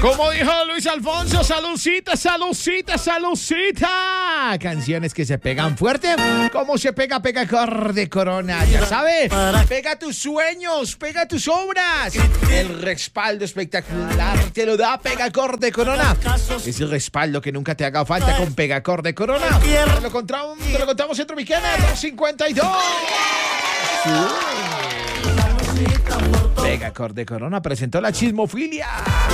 Como dijo Luis Alfonso, saludcita, saludcita, saludcita. Canciones que se pegan fuerte. Como se pega Pegacor Corona. Ya sabe, pega tus sueños, pega tus obras. El respaldo espectacular te lo da Pegacor Corona. Es el respaldo que nunca te haga falta con Pegacor Corona. Te lo contamos en Tropicana 252. Pegacor Corona presentó la chismofilia.